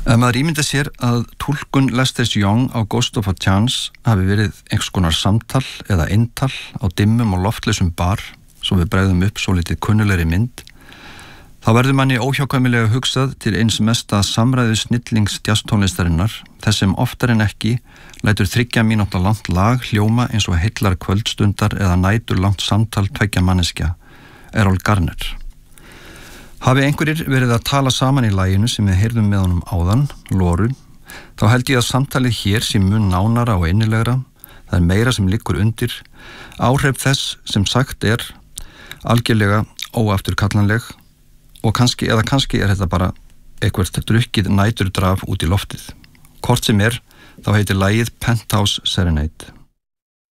Maður ímynda sér að túlkun Lester Young á Ghost of a Chance hafi verið einhvers konar samtal eða eintal á dimmum og loftlausum bar, svo við bregðum upp svo litið kunnulegri mynd, þá verður manni óhjákvæmilega hugsað til eins mesta samræðu snillings jazztónlistarinnar, þess sem oftar en ekki lætur 3 mínútna langt lag hljóma eins og heillar kvöldstundar eða nætur langt samtal 2 manneskja, Errol Garner. Hafi einhverjir verið að tala saman í laginu sem við heyrðum með honum áðan, Loru, þá held ég að samtalið hér sé mun nánara og innilegra, það er meira sem liggur undir, áhrif þess sem sagt er algjörlega óafturkallanleg og kannski er þetta bara eitthvað drukkið næturdraf út í loftið. Hvort sem er, þá heitir lagið Penthouse Serenade.